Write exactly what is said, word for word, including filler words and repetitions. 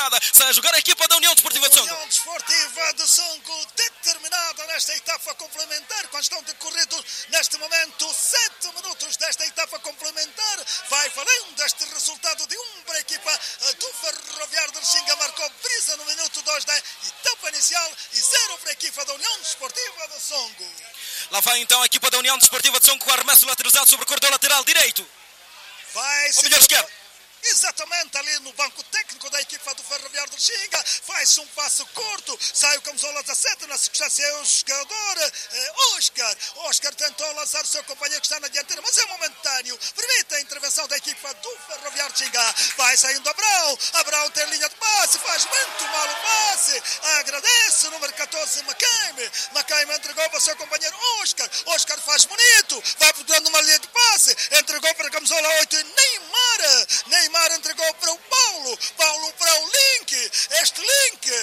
determinada. Sai a jogar a equipa da União Desportiva de Songo. União Desportiva de Songo determinada nesta etapa complementar, quando estão decorridos neste momento sete minutos desta etapa complementar. Vai valendo este resultado de um para a equipa do Ferroviário de Lexinga. Marcou brisa no minuto dois da etapa inicial e zero para a equipa da União Desportiva de Songo. Lá vai então a equipa da União Desportiva de Songo com arremesso lateralizado sobre o corredor lateral direito. Vai ou melhor esquerdo. Exatamente ali no banco técnico da equipa do Ferroviário de Lexinga. Faz um passo curto, sai o camisola dezassete, na circunstância é o jogador eh, Oscar. Oscar tentou lançar o seu companheiro que está na dianteira, mas é momentâneo. Permite a intervenção da equipa do Ferroviário de Lexinga. Vai saindo Abrão. Abrão tem linha de passe, faz muito mal o passe. Agradece o número catorze, Macaime. Macaime entregou para o seu companheiro Oscar. Oscar faz bonito, vai procurando uma linha de passe. Entregou para a camisola oito e Neymar. Neymar entregou para o Paulo, Paulo para o Link, este Link